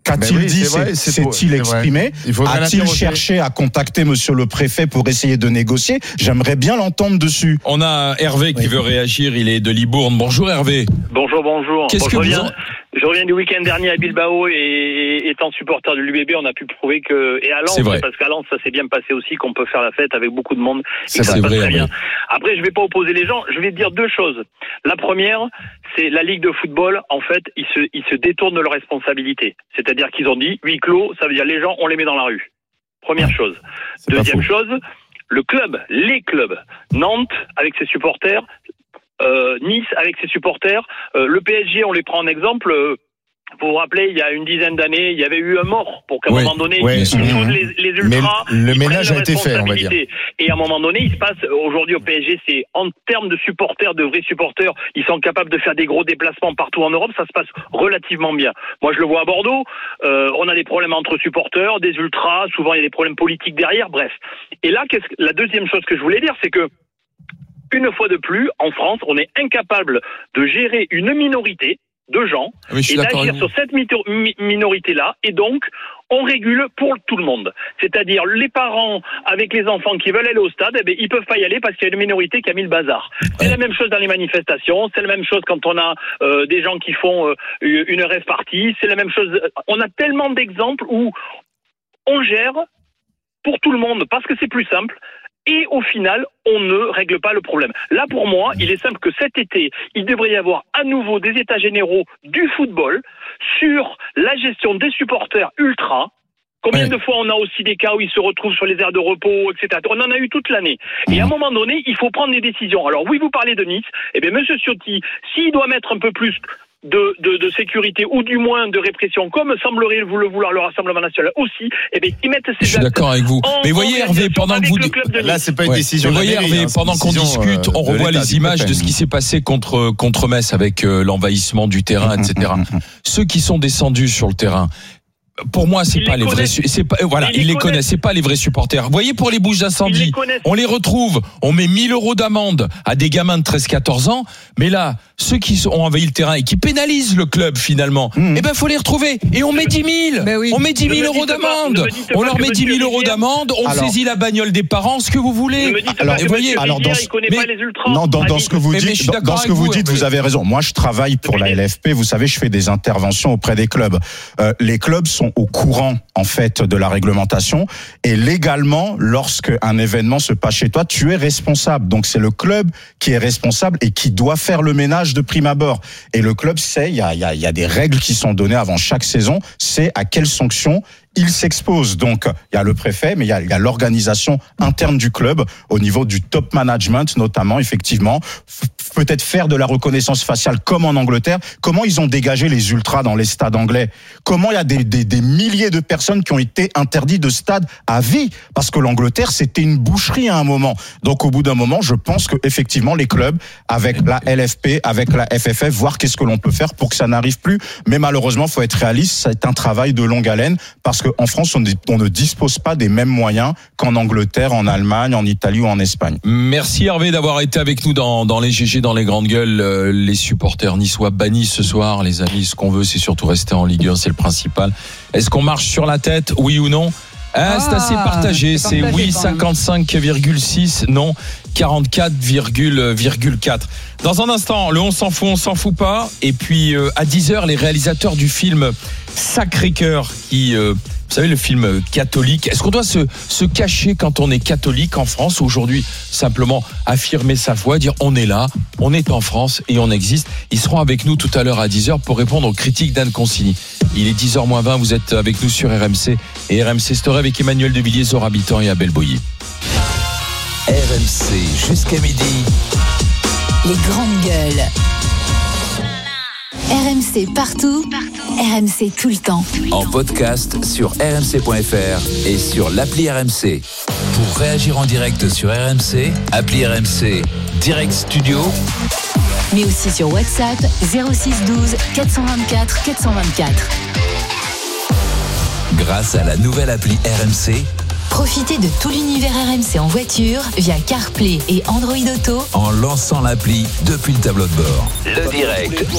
Qu'a-t-il dit? S'est-il exprimé? A-t-il cherché à contacter monsieur le préfet pour essayer de négocier? J'aimerais bien l'entendre dessus. On a Hervé qui veut réagir, il est de Libourne. Bonjour Hervé. Bonjour. Qu'est-ce que je reviens du week-end dernier à Bilbao et étant supporter de l'UBB, on a pu prouver que, et à Lens, parce qu'à Lens, ça s'est bien passé aussi, qu'on peut faire la fête avec beaucoup de monde. Ça, c'est vrai, très bien. Après, je vais pas opposer les gens, je vais dire deux choses. La première, c'est la Ligue de football, en fait, ils se détournent de leurs responsabilités. C'est-à-dire qu'ils ont dit, huis clos, ça veut dire les gens, on les met dans la rue. Première chose. Deuxième chose, les clubs, Nantes, avec ses supporters, Nice avec ses supporters, le PSG, on les prend en exemple. Vous vous rappelez, il y a une dizaine d'années, il y avait eu un mort pour qu'à un moment donné, les ultras, le ménage a été fait, on va dire. Et à un moment donné, il se passe, aujourd'hui au PSG, c'est en termes de supporters, de vrais supporters, ils sont capables de faire des gros déplacements partout en Europe, ça se passe relativement bien. Moi, je le vois à Bordeaux, on a des problèmes entre supporters, des ultras, souvent il y a des problèmes politiques derrière, bref. Et là, la deuxième chose que je voulais dire, c'est que une fois de plus, en France, on est incapable de gérer une minorité de gens et d'agir sur cette minorité-là, et donc on régule pour tout le monde. C'est-à-dire les parents avec les enfants qui veulent aller au stade, ils peuvent pas y aller parce qu'il y a une minorité qui a mis le bazar. C'est la même chose dans les manifestations, c'est la même chose quand on a des gens qui font une rave party, c'est la même chose. On a tellement d'exemples où on gère pour tout le monde parce que c'est plus simple. Et au final, on ne règle pas le problème. Là, pour moi, il est simple que cet été, il devrait y avoir à nouveau des états généraux du football sur la gestion des supporters ultra. Combien de fois on a aussi des cas où ils se retrouvent sur les aires de repos, etc. On en a eu toute l'année. Et à un moment donné, il faut prendre des décisions. Alors oui, vous parlez de Nice. Eh bien, monsieur Ciotti, s'il doit mettre un peu plus de sécurité ou du moins de répression, comme semblerait le vouloir le Rassemblement national aussi, eh bien, ils mettent ces actes. Je suis d'accord avec vous. Mais voyez Hervé, pendant que vous là, c'est pas une décision. Mais voyez Hervé, pendant qu'on discute, on revoit les images de ce qui s'est passé contre Metz avec l'envahissement du terrain, etc. Ceux qui sont descendus sur le terrain, pour moi, c'est pas les vrais, ils les connaissent, c'est pas les vrais supporters. Vous voyez, pour les bouches d'incendie, on les retrouve, on met 1000 € d'amende à des gamins de 13-14 ans, mais là, ceux qui ont envahi le terrain et qui pénalisent le club finalement, eh ben, faut les retrouver. Et on met 10 000. On met 10 000 € d'amende. On leur met 10 000 € d'amende, on saisit la bagnole des parents, ce que vous voulez. Dans ce que vous dites, vous avez raison. Moi, je travaille pour la LFP, vous savez, je fais des interventions auprès des clubs. Les clubs sont au courant en fait de la réglementation et légalement, lorsque un événement se passe chez toi, tu es responsable. Donc c'est le club qui est responsable et qui doit faire le ménage de prime abord. Et le club sait, il y a des règles qui sont données avant chaque saison, c'est à quelles sanctions il s'expose. Donc, il y a le préfet, mais il y a l'organisation interne du club, au niveau du top management, notamment, effectivement. Peut-être faire de la reconnaissance faciale comme en Angleterre. Comment ils ont dégagé les ultras dans les stades anglais? Comment il y a des milliers de personnes qui ont été interdites de stade à vie? Parce que l'Angleterre, c'était une boucherie à un moment. Donc, au bout d'un moment, je pense que effectivement, les clubs, avec la LFP, avec la FFF, voir qu'est-ce que l'on peut faire pour que ça n'arrive plus. Mais malheureusement, faut être réaliste, c'est un travail de longue haleine, parce qu'en France, on ne dispose pas des mêmes moyens qu'en Angleterre, en Allemagne, en Italie ou en Espagne. Merci Hervé d'avoir été avec nous dans les GG, dans les grandes gueules. Les supporters niçois bannis ce soir, les amis. Ce qu'on veut, c'est surtout rester en Ligue 1, c'est le principal. Est-ce qu'on marche sur la tête, oui ou non? C'est assez partagé. C'est oui 55,6, non 44,4. Dans un instant, le on s'en fout pas. Et puis à 10h, les réalisateurs du film Sacré-Cœur qui... vous savez, le film catholique. Est-ce qu'on doit se cacher quand on est catholique en France aujourd'hui? Simplement affirmer sa foi, dire on est là, on est en France et on existe. Ils seront avec nous tout à l'heure à 10h pour répondre aux critiques d'Anne Consigny. Il est 10h-20, vous êtes avec nous sur RMC. Et RMC Story avec Emmanuel Devilliers, Zora Habitant et Abel Boyer. RMC jusqu'à midi. Les grandes gueules. RMC partout, RMC tout le temps. En podcast sur rmc.fr et sur l'appli RMC. Pour réagir en direct sur RMC, appli RMC Direct Studio. Mais aussi sur WhatsApp 06 12 424 424. Grâce à la nouvelle appli RMC, profitez de tout l'univers RMC en voiture via CarPlay et Android Auto en lançant l'appli depuis le tableau de bord. Le direct,